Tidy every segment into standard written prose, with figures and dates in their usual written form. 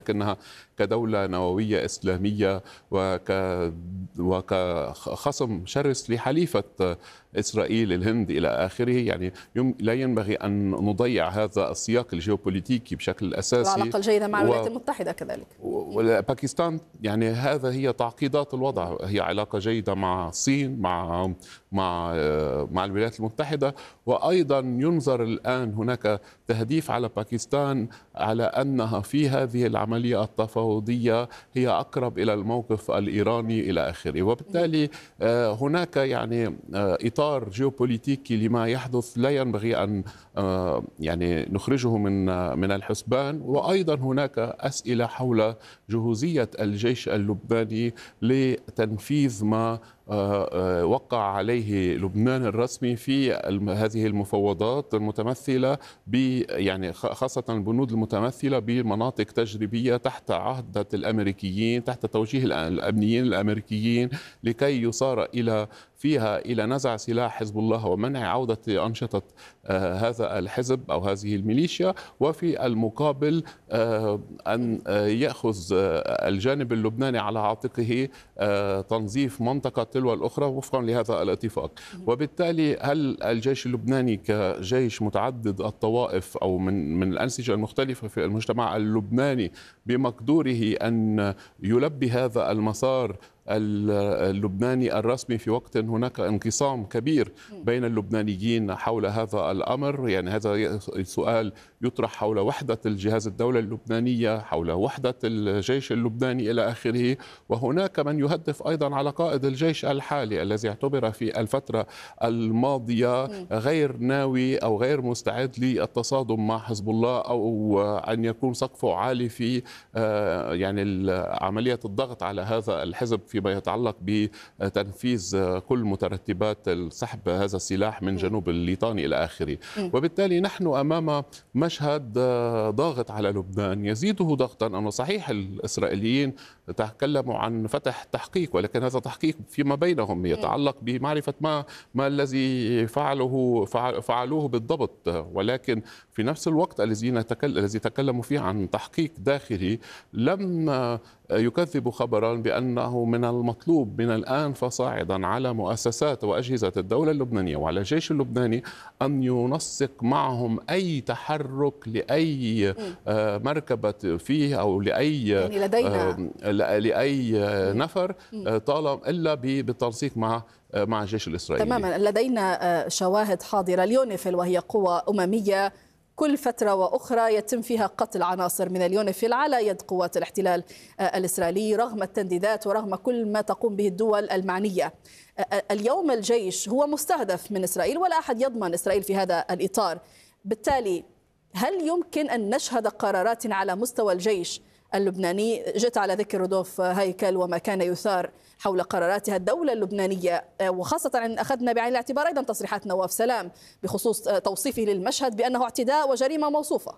لكنها كدولة نووية إسلامية وكخصم شرس لحليفة إسرائيل الهند إلى آخره. يعني لا ينبغي أن نضيع هذا السياق الجيوبوليتيكي بشكل أساسي. العلاقة الجيدة مع الولايات المتحدة كذلك. وباكستان يعني هذا هي تعقيدات الوضع، هي علاقة جيدة مع الصين، مع الولايات المتحدة. وأيضا ينظر الآن هناك تهديف على باكستان على أنها في هذه العملية التفاوضية هي أقرب إلى الموقف الإيراني إلى آخره. وبالتالي هناك يعني إطار جيوبوليتيكي لما يحدث لا ينبغي أن يعني نخرجه من الحسبان. وأيضا هناك أسئلة حول جهوزية الجيش اللبناني لتنفيذ ما وقع عليه لبنان الرسمي في هذه المفاوضات المتمثلة يعني خاصة البنود المتمثلة بمناطق تجريبية تحت عهدة الأمريكيين، تحت توجيه الأمنيين الأمريكيين، لكي يصار فيها إلى نزع سلاح حزب الله ومنع عودة أنشطة هذا الحزب أو هذه الميليشيا. وفي المقابل أن يأخذ الجانب اللبناني على عاتقه تنظيف منطقة تلو الأخرى وفقا لهذا الاتفاق. وبالتالي هل الجيش اللبناني كجيش متعدد الطوائف أو من الأنسجة المختلفة في المجتمع اللبناني بمقدوره أن يلبي هذا المسار اللبناني الرسمي في وقت هناك انقسام كبير بين اللبنانيين حول هذا الأمر؟ يعني هذا السؤال يطرح حول وحدة الجهاز الدولة اللبنانية، حول وحدة الجيش اللبناني إلى آخره. وهناك من يهدف أيضا على قائد الجيش الحالي الذي اعتبر في الفترة الماضية غير ناوي أو غير مستعد للتصادم مع حزب الله أو أن يكون سقفه عالي في يعني عملية الضغط على هذا الحزب فيما يتعلق بتنفيذ كل مترتبات سحب هذا السلاح من جنوب الليطاني إلى آخره. وبالتالي نحن أمام مشهد ضاغط على لبنان يزيده ضغطا. أنه صحيح الإسرائيليين تكلموا عن فتح تحقيق، ولكن هذا تحقيق فيما بينهم يتعلق بمعرفة ما الذي فعلوه بالضبط. ولكن في نفس الوقت الذي تكلموا فيه عن تحقيق داخلي لم يكذب خبرا بأنه من المطلوب من الآن فصاعدا على مؤسسات وأجهزة الدولة اللبنانية وعلى الجيش اللبناني أن ينسق معهم أي تحرك لأي مركبة فيه أو لأي يعني لأي نفر طالما إلا بالتنسيق مع الجيش الإسرائيلي. تماما. لدينا شواهد حاضرة. اليونيفيل وهي قوة أممية كل فترة وأخرى يتم فيها قتل عناصر من اليونيفيل على يد قوات الاحتلال الإسرائيلي رغم التنديدات ورغم كل ما تقوم به الدول المعنية. اليوم الجيش هو مستهدف من إسرائيل ولا أحد يضمن إسرائيل في هذا الإطار. بالتالي هل يمكن أن نشهد قرارات على مستوى الجيش اللبناني؟ جئت على ذكر رودولف هايكل وما كان يثار حول قراراتها الدولة اللبنانية، وخاصة أن أخذنا بعين الاعتبار أيضا تصريحات نواف سلام بخصوص توصيفه للمشهد بأنه اعتداء وجريمة موصوفة.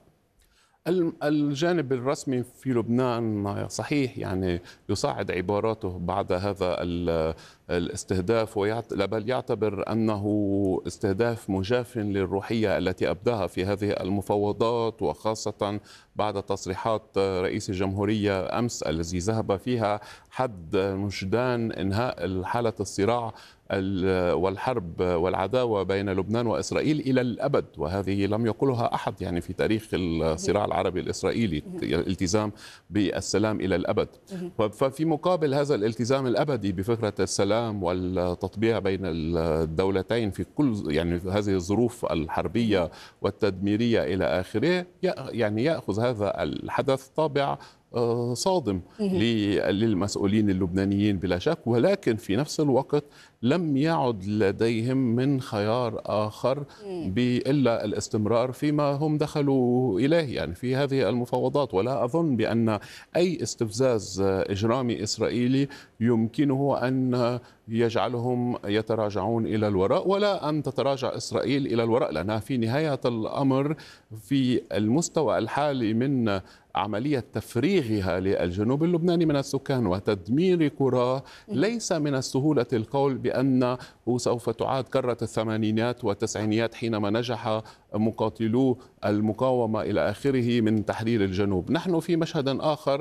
الجانب الرسمي في لبنان صحيح يعني يصعد عباراته بعد هذا الاستهداف بل يعتبر أنه استهداف مجاف للروحية التي أبداها في هذه المفاوضات، وخاصة بعد تصريحات رئيس الجمهورية أمس الذي ذهب فيها حد مجدان إنهاء حالة الصراع والحرب والعداوة بين لبنان وإسرائيل إلى الأبد. وهذه لم يقلها أحد يعني في تاريخ الصراع العربي الإسرائيلي، الالتزام بالسلام إلى الأبد. ففي مقابل هذا الالتزام الأبدي بفكرة السلام والتطبيع بين الدولتين في كل يعني هذه الظروف الحربية والتدميرية إلى آخره، يعني يأخذ هذا الحدث طابع صادم للمسؤولين اللبنانيين بلا شك. ولكن في نفس الوقت لم يعد لديهم من خيار آخر إلا الاستمرار فيما هم دخلوا إليه يعني في هذه المفاوضات. ولا أظن بأن أي استفزاز إجرامي إسرائيلي يمكنه أن يجعلهم يتراجعون إلى الوراء، ولا أن تتراجع إسرائيل إلى الوراء، لأنها في نهاية الأمر في المستوى الحالي من عملية تفريغها للجنوب اللبناني من السكان وتدمير قرى ليس من السهولة القول بأنه سوف تعاد كرة الثمانينات والتسعينيات حينما نجح مقاتلو المقاومة إلى آخره من تحرير الجنوب. نحن في مشهد آخر